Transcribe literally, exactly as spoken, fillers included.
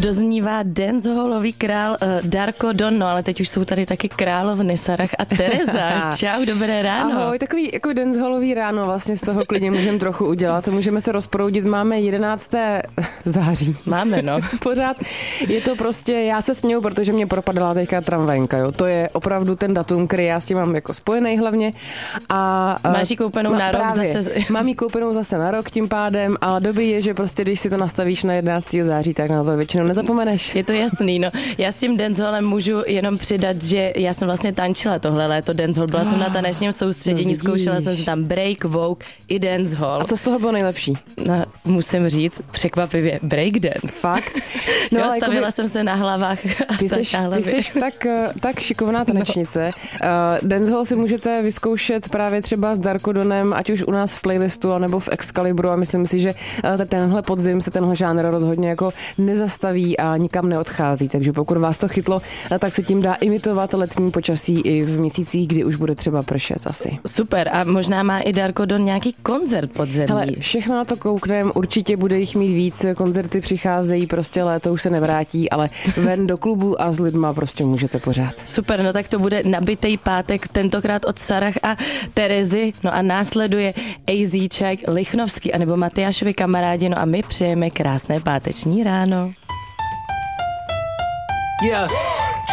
doznívá dancehallový král uh, Darko Don, no ale teď už jsou tady taky královny Sarah a Tereza. Čau, dobré ráno. Ahoj, takový jako dancehallový ráno vlastně z toho klidně můžeme trochu udělat. Můžeme se rozproudit, máme jedenácté září. Máme, no. Pořád je to prostě, já se směju, protože mě propadala teďka tramvajnka, jo. To je opravdu ten datum, který já s tím mám jako spojený hlavně. A, Máš ji koupenou na rok právě, zase. Mám ji koupenou zase na rok tím pádem, ale dobrý je, že prostě když si to nastavíš na jedenáctého září, tak na to většinou nezapomeneš. Je to jasný, no. Já s tím dancehallem můžu jenom přidat, že já jsem vlastně tančila tohle léto dancehall. Byla oh, jsem na tanečním soustředění, no zkoušela jsem si tam break, vogue i dancehall. A co z toho bylo nejlepší? No, musím říct, překvapivě breakdance. Fakt? No, jo, stavila jakoby... jsem se na hlavách. Ty jsi, ty jsi tak, tak šikovná tanečnice. No. Uh, dancehall si můžete vyzkoušet právě třeba s Darko Donem, ať už u nás v playlistu, nebo v Excalibru, a myslím si, že uh, tenhle podzim se tenhle žánr rozhodně jako nezastaví a nikam neodchází, takže pokud vás to chytlo, tak se tím dá imitovat letní počasí i v měsících, kdy už bude třeba pršet asi. Super, a možná má i Darko Don nějaký koncert podzemní. Hele, všechno na to kouknem, určitě bude jich mít víc, koncerty přicházejí, prostě léto už se nevrátí, ale ven do klubu a s lidma prostě můžete pořád. Super, no tak to bude nabitej pátek, tentokrát od Sarah a Terezy, no a následuje AZček, Lichnovský anebo Matyášovi kamarádi, no a my přejeme krásné páteční ráno. Yeah.